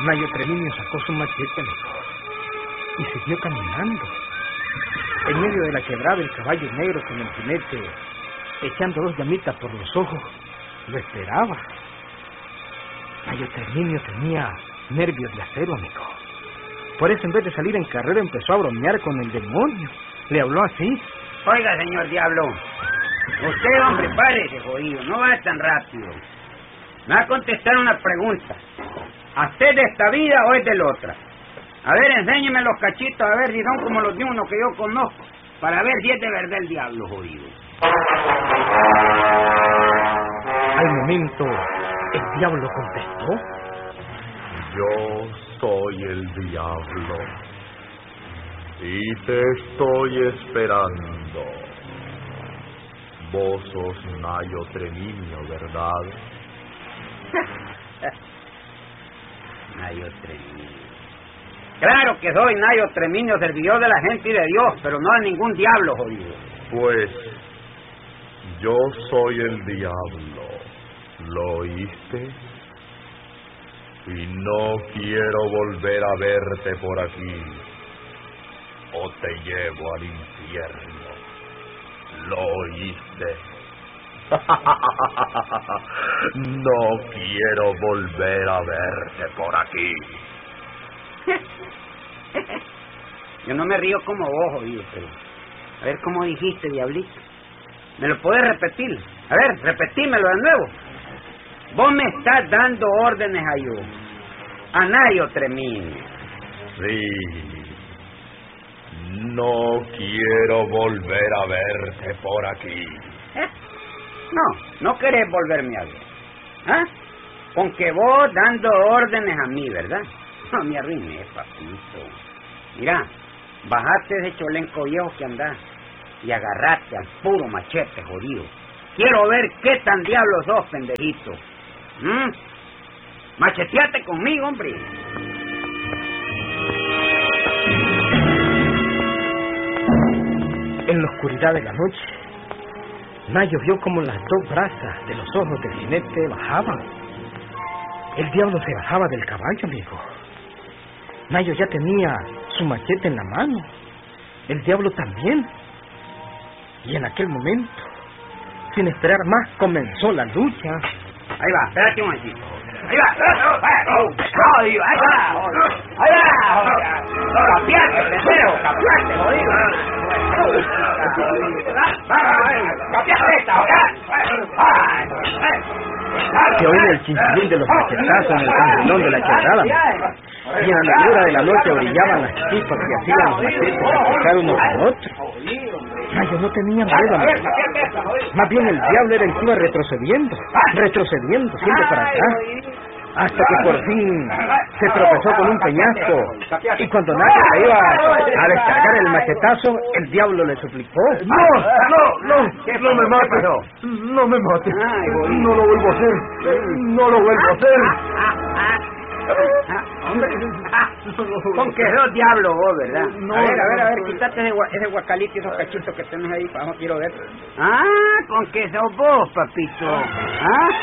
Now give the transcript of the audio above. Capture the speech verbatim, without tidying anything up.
Nayo Treviño sacó su machete, amigo, y siguió caminando. En medio de la quebrada, el caballo negro con el jinete, echando dos llamitas por los ojos, lo esperaba. Nayo Treviño tenía nervios de acero, amigo. Por eso, en vez de salir en carrera, empezó a bromear con el demonio. Le habló así: oiga, señor diablo, usted, hombre, párese, jodido, no va tan rápido. Me va a contestar una pregunta. ¿A usted de esta vida o es de la otra? A ver, enséñeme los cachitos, a ver si son como los de uno que yo conozco, para ver si es de verdad el diablo, jodido. Al momento, el diablo contestó: yo soy el diablo y te estoy esperando. Vos sos Nayo Treviño, ¿verdad? Nayo Treviño. Claro que soy Nayo Treviño, servidor de la gente y de Dios, pero no de ningún diablo, jodido. Pues yo soy el diablo, ¿lo oíste? Y no quiero volver a verte por aquí, o te llevo al infierno. ¿Lo oíste? No quiero volver a verte por aquí. Yo no me río como vos, jodido, pero... A ver, ¿cómo dijiste, diablito? ¿Me lo puedes repetir? A ver, repetímelo de nuevo. Vos me estás dando órdenes a yo, a Nayo Treviño. Sí. No quiero volver a verte por aquí. ¿Eh? No, no querés volverme a ver. ¿Ah? Con que vos dando órdenes a mí, ¿verdad? No me arruiné, papito. Mira, bajate ese cholenco viejo que andás y agarrate al puro machete, jodido. Quiero ver qué tan diablo sos, pendejito. ¿Mm? Macheteate conmigo, hombre. En la oscuridad de la noche, Nayo vio como las dos brasas de los ojos del jinete bajaban. El diablo se bajaba del caballo, amigo. Nayo ya tenía su machete en la mano. El diablo también. Y en aquel momento, sin esperar más, comenzó la lucha. Ahí va, espérate un momentito. Ahí va, jodido, ahí va, ahí va, capiate, primero, capiate, jodido. Capiate esta, Se oía el chinchilín de los machetazos en el candelón de la quebrada. Y en la negrura de la noche brillaban las chispas que hacían los machetes a chocar unos con otros. Nayo no tenía miedo, amigo. Más bien el diablo era el que iba retrocediendo, retrocediendo, siempre para atrás, hasta que por fin se tropezó con un peñasco. Y cuando Nayo se iba a descargar el machetazo, el diablo le suplicó: ¡No, no, no! ¡No me mates! ¡No me mates! ¡No lo vuelvo a hacer! ¡No lo vuelvo a hacer! Con que sos diablo vos, ¿verdad? No, a ver, a ver, a ver, quítate ese, ese guacalito y esos cachitos que tenés ahí, abajo quiero ver. Ah, con que sos vos, papito. ¿Ah?